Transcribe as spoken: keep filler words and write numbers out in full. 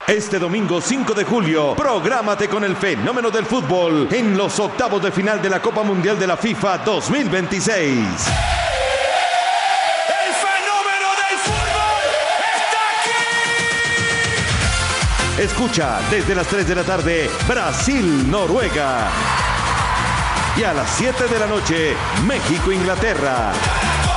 Este domingo cinco de julio, prográmate con el fenómeno del fútbol en los octavos de final de la Copa Mundial de la FIFA dos mil veintiséis. ¡El fenómeno del fútbol está aquí! Escucha desde las tres de la tarde, Brasil-Noruega. Y a las siete de la noche, México-Inglaterra.